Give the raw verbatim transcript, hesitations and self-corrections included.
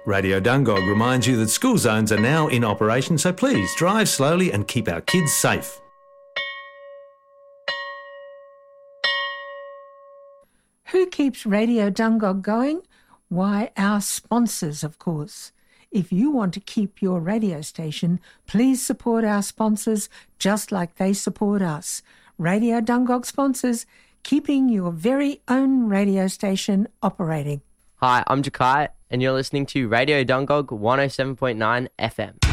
Radio Dungog reminds you that school zones are now in operation, so please drive slowly and keep our kids safe. Who keeps Radio Dungog going? Why, our sponsors, of course. If you want to keep your radio station, please support our sponsors just like they support us. Radio Dungog sponsors, keeping your very own radio station operating. Hi, I'm Jakai, and you're listening to Radio Dungog one oh seven point nine F M.